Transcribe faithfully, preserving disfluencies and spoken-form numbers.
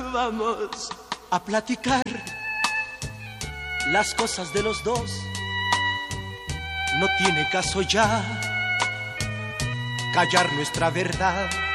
vamos a platicar las cosas de los dos. No tiene caso ya callar nuestra verdad.